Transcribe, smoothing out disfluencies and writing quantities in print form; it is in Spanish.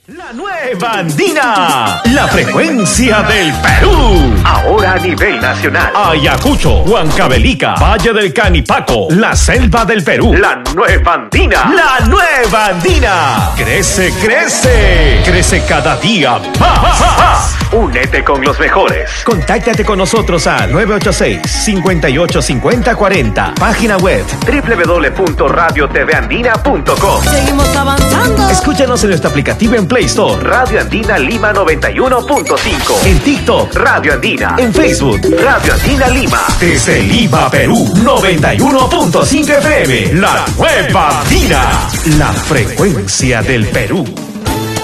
La nueva Andina, la frecuencia del Perú. Ahora a nivel nacional. Ayacucho, Huancavelica, Valle del Canipaco, la selva del Perú. La nueva Andina. La nueva Andina. Crece, crece. Crece cada día más. Únete con los mejores. Contáctate con nosotros al 986-585040. Página web www.radiotvanandina.com. Seguimos avanzando. Escúchanos en nuestro aplicativo en Play Store, Radio Andina Lima 91.5. En TikTok, Radio Andina. En Facebook, Radio Andina Lima. Desde Lima, Perú, 91.5 FM. La nueva Andina. La frecuencia del Perú.